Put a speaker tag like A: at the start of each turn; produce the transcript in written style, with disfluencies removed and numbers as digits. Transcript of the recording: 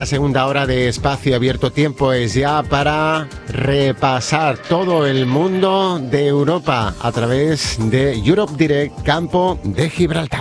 A: La segunda hora de Espacio Abierto Tiempo es ya para repasar todo el mundo de Europa a través de Europe Direct Campo de Gibraltar.